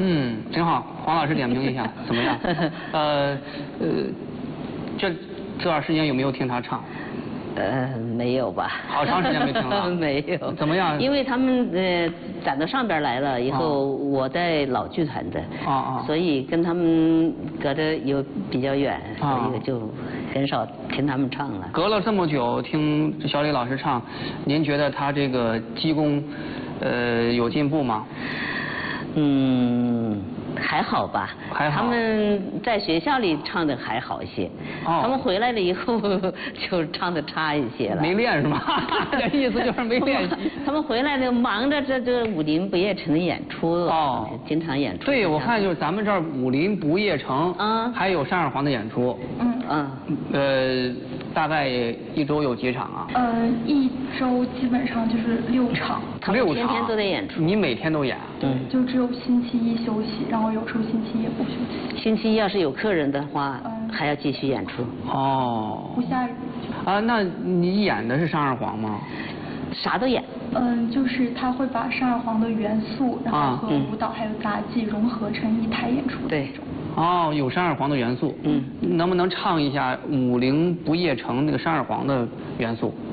挺好。黄老师点评一下怎么样？这段时间有没有听他唱？ 没有吧？ 好长时间没听了。 没有。 怎么样？ 因为他们赶到上边来了以后，我在老剧团的，所以跟他们隔着有比较远，所以就很少听他们唱了。 隔了这么久听小李老师唱，您觉得他这个基功有进步吗？ 还好吧， 还好。 他们在学校里唱的还好一些，他们回来了以后就唱的差一些了。 没练是吗？这意思就是没练习。 他们回来就忙着这武林不夜城的演出，经常演出。 对，我看就是咱们这儿武林不夜城，还有单二黄的演出。大概1周有几场啊 ？1周基本上就是6场。 他们天天都得演出。 你每天都演？ 对，就只有星期一休息，然后有时候星期一也不休息。 星期一要是有客人的话，还要继续演出。 不下雨。 那你演的是单二黄吗？ 啥都演。 就是他会把单二黄的元素，然后和舞蹈还有杂技融合成一台演出的那种。 有单二黄的元素。能不能唱一下《武林不夜城》那个单二黄的元素？